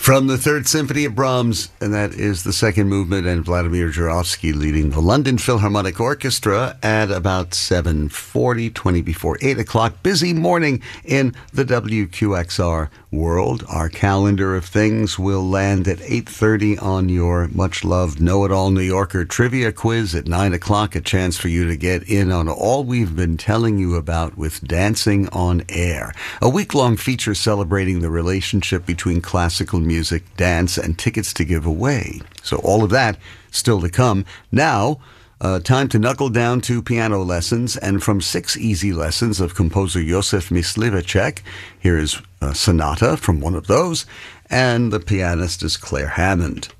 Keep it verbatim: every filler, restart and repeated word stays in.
From the Third Symphony of Brahms, and that is the second movement, and Vladimir Jurowski leading the London Philharmonic Orchestra at about seven forty, twenty before eight o'clock. Busy morning in the W Q X R world. Our calendar of things will land at eight thirty on your much-loved Know-It-All New Yorker trivia quiz at nine o'clock, a chance for you to get in on all we've been telling you about with Dancing on Air, a week-long feature celebrating the relationship between classical music, dance, and tickets to give away. So all of that still to come. Now, uh, time to knuckle down to piano lessons, and from six easy lessons of composer Josef Myslivacek, here is a sonata from one of those, and the pianist is Claire Hammond.